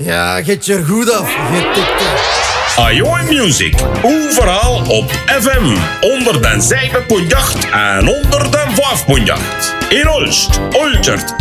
Ja, get je er goed af. Ajoy Music, overal op FM, 107.8 en 105.8. In Olst, Olchert,